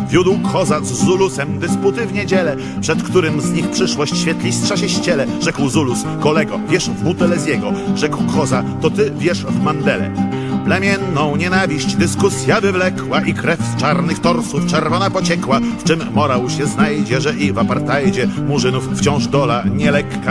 Wiódł koza z Zulusem dysputy w niedzielę, przed którym z nich przyszłość świetlistrza się ściele. Rzekł Zulus: kolego, wierz w Buteleziego. Rzekł koza: to ty wierz w Mandelę. Plemienną nienawiść dyskusja wywlekła i krew z czarnych torsów czerwona pociekła, w czym morał się znajdzie, że i w apartajdzie murzynów wciąż dola nie lekka.